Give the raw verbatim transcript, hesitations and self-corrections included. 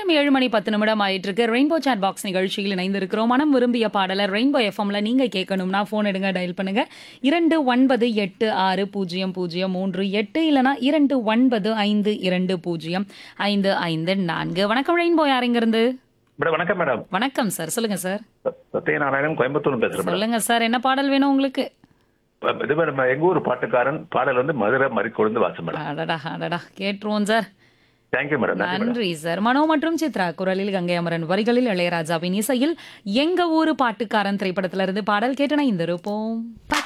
நேரம் ஏழு மணி பத்து நிமிடம் ஆயிட்டு இருக்கு. ரெயின்போ சாட் பாக்ஸ் நிகழ்ச்சியில் இணைந்திருக்கிறோம். மனம் விரும்பிய பாடலை ரெயின்போ எஃப்எம்ல நீங்க கேட்கணும்னா போன் எடுங்க, டயல் பண்ணுங்க இரண்டு ஒன்பது எட்டு ஆறு பூஜ்ஜியம் பூஜ்ஜியம் மூன்று எட்டு இல்லனா இரண்டு ஒன்பது ஐந்து இரண்டு பூஜ்ஜியம் ஐந்து ஐந்து நான்கு. வணக்கம் ரெயின்போ, யாருங்க இருந்து? மேடம் வணக்கம் மேடம். வணக்கம் சார், சொல்லுங்க சார். சத்யநாராயணன், கோயம்புத்தூர் பேசுறேன் மேடம். சொல்லுங்க சார், என்ன பாடல் வேணும் உங்களுக்கு? இது மேடம், எங்க ஊர் பாட்டுக்காரன் பாடல் வந்து மதுரை மறிக்கொழுந்து வாசம் மேடம். அடடா அடடா, கேட்டுருவோம் சார். Thank you madam. நன்றி மேடம். நன்றி சார். மனோ மற்றும் சித்ரா குரலில், கங்கை அமரன் வரிகளில், இளையராஜாவின் இசையில் எங்க ஊரு பாட்டுக்காரன் திரைப்படத்திலிருந்து பாடல் கேட்டன இந்த இருப்போம்.